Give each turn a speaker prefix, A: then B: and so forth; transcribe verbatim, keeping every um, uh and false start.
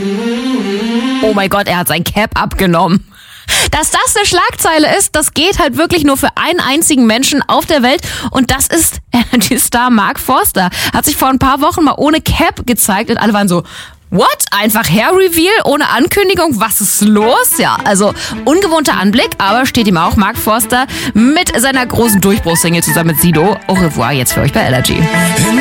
A: Oh mein Gott, er hat sein Cap abgenommen. Dass das eine Schlagzeile ist, das geht halt wirklich nur für einen einzigen Menschen auf der Welt und das ist Energy-Star Mark Forster. Hat sich vor ein paar Wochen mal ohne Cap gezeigt und alle waren so, what? Einfach Hair-Reveal ohne Ankündigung? Was ist los? Ja, also ungewohnter Anblick, aber steht ihm auch Mark Forster mit seiner großen Durchbruchssingle zusammen mit Sido. Au revoir jetzt für euch bei Energy.